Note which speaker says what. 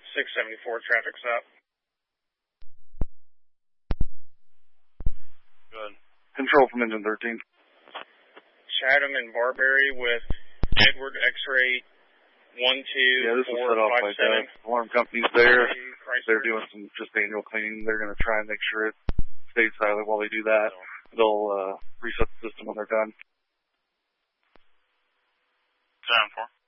Speaker 1: 674, traffic's up.
Speaker 2: Good.
Speaker 3: Control from engine 13.
Speaker 1: Chatham and Barberry with Edward X-ray 12457.
Speaker 3: Yeah, this was set off by the alarm companies there. They're doing some just manual cleaning. They're going to try and make sure it stays silent while they do that. They'll reset the system when they're done.
Speaker 2: 7-4.